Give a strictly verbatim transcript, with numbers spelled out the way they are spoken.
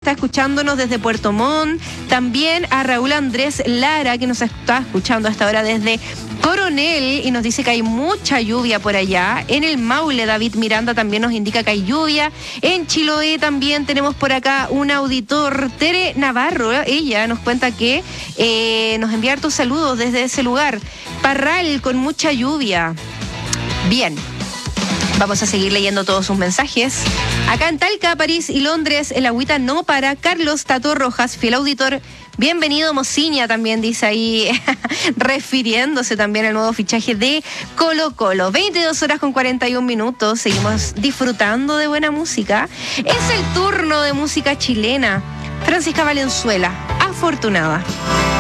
está escuchándonos desde Puerto Montt. También a Raúl Andrés Lara, que nos está escuchando hasta ahora desde Coronel y nos dice que hay mucha lluvia por allá. En el Maule, David Miranda también nos indica que hay lluvia. En Chiloé también tenemos por acá un auditor, Tere Navarro. Ella nos cuenta que eh, nos envía tus saludos desde ese lugar. Parral con mucha lluvia. Bien. Vamos a seguir leyendo todos sus mensajes. Acá en Talca, París y Londres, el agüita no para. Carlos Tato Rojas, fiel auditor. Bienvenido, Mociña, también dice ahí, refiriéndose también al nuevo fichaje de Colo Colo. veintidós horas con cuarenta y un minutos. Seguimos disfrutando de buena música. Es el turno de música chilena. Francisca Valenzuela, Afortunada.